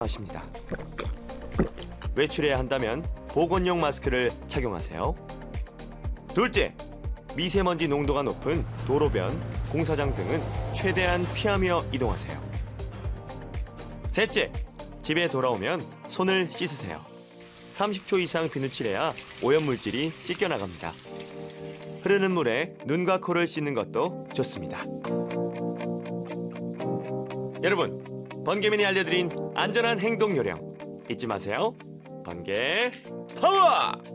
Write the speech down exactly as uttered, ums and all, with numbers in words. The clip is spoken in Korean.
하십니다. 외출해야 한다면 보건용 마스크를 착용하세요. 둘째, 미세먼지 농도가 높은 도로변, 공사장 등은 최대한 피하며 이동하세요. 셋째, 집에 돌아오면 손을 씻으세요. 삼십 초 이상 비누칠해야 오염물질이 씻겨나갑니다. 흐르는 물에 눈과 코를 씻는 것도 좋습니다. 여러분, 번개맨이 알려드린 안전한 행동 요령 잊지 마세요. 번개 파워!